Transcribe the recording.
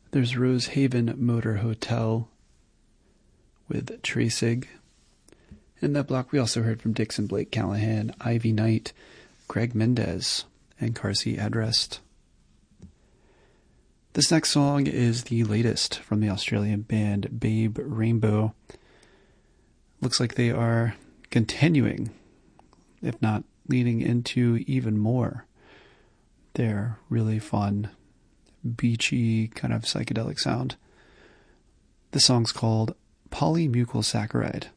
There's Rose Haven Motor Hotel with Tracig. In that block, we also heard from Dixon Blake Callahan, Ivy Knight, Greg Mendez, and Carsey Adrest. This next song is the latest from the Australian band Babe Rainbow. Looks like they are continuing, if not leading into even more, their really fun, beachy, kind of psychedelic sound. The song's called PolymucosaccharidE.